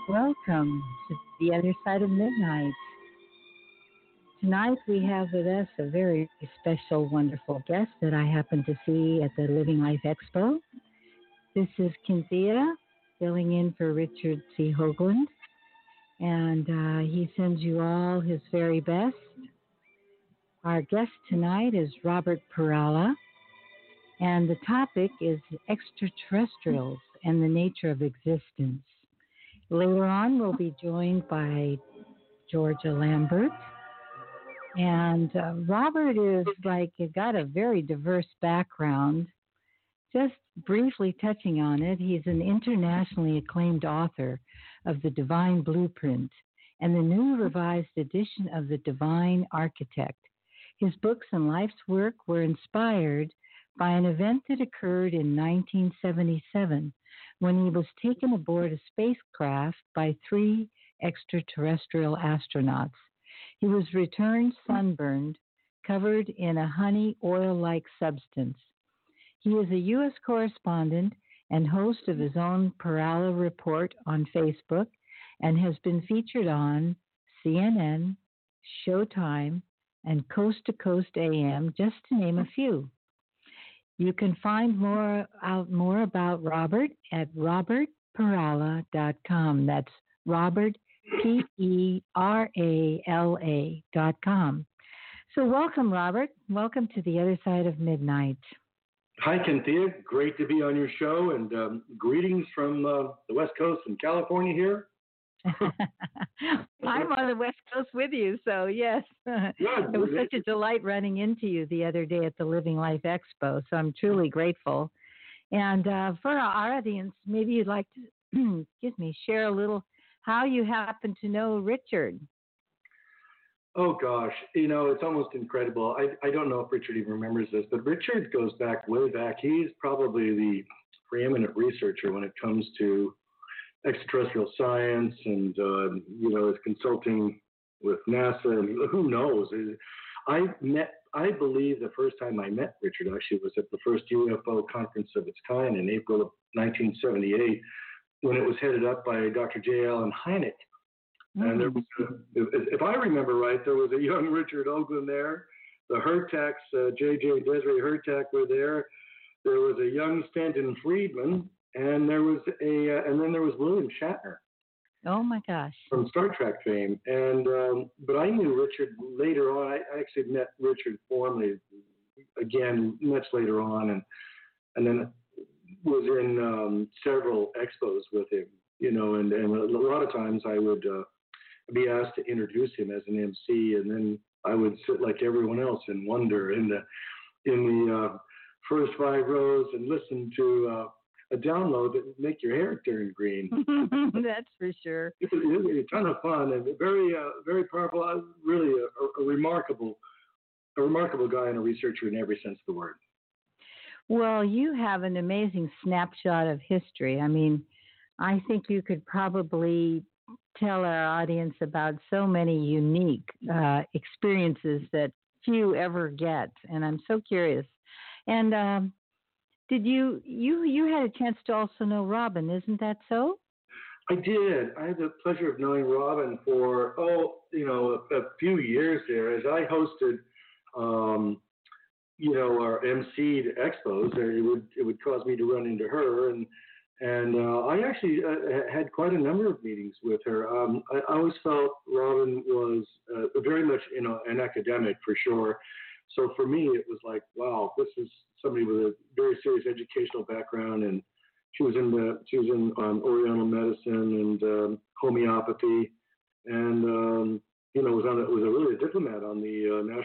Welcome to the other side of midnight. Tonight we have with us a very special, wonderful guest that I happened to see at the Living Life Expo. This is Cynthia filling in for Richard C. Hoagland, and he sends you all his very best. Our guest tonight is Robert Parala, and the topic is extraterrestrials and the nature of existence. Later on, we'll be joined by Georgia Lambert. And Robert is got a very diverse background. Just briefly touching on it, he's an internationally acclaimed author of The Divine Blueprint and the new revised edition of The Divine Architect. His books and life's work were inspired by an event that occurred in 1977 when he was taken aboard a spacecraft by three extraterrestrial astronauts. He was returned sunburned, covered in a honey oil-like substance. He is a U.S. correspondent and host of his own Parala Report on Facebook and has been featured on CNN, Showtime, and Coast to Coast AM, just to name a few. You can find more about Robert at robertparala.com. That's Robert, Perala.com. So welcome, Robert. Welcome to the other side of midnight. Hi, Cynthia. Great to be on your show, and greetings from the West Coast in California here. I'm on the West Coast with you, so yes. It was such a delight running into you the other day at the Living Life Expo, so I'm truly grateful. And for our audience, maybe you'd like to, share a little how you happen to know Richard. Oh, gosh. It's almost incredible. I don't know if Richard even remembers this, but Richard goes way back. He's probably the preeminent researcher when it comes to extraterrestrial science and, is consulting with NASA and who knows. I believe the first time I met Richard actually was at the first UFO conference of its kind in April of 1978 when it was headed up by Dr. J. Allen Hynek. Mm-hmm. And there was, if I remember right, there was a young Richard Hoagland there. The Hurtaks, J.J. and Desiree Hurtak were there. There was a young Stanton Friedman. And then there was William Shatner. Oh my gosh! From Star Trek fame, and but I knew Richard later on. I actually met Richard formally again much later on, and then was in several expos with him. And a lot of times I would be asked to introduce him as an MC, and then I would sit like everyone else and wonder in the first 5 rows and listen to. A download that would make your hair turn green. That's for sure. It was a ton of fun and very, very powerful. Really, a remarkable guy and a researcher in every sense of the word. Well, you have an amazing snapshot of history. I mean, I think you could probably tell our audience about so many unique experiences that few ever get, and I'm so curious. And did you had a chance to also know Robin, isn't that so? I did. I had the pleasure of knowing Robin for a few years there as I hosted our emceed expos. It would cause me to run into her and I actually had quite a number of meetings with her. I always felt Robin was very much an academic for sure. So for me, it was like, wow, this is somebody with a very serious educational background, and she was in Oriental medicine and homeopathy, and was a really a diplomat on the National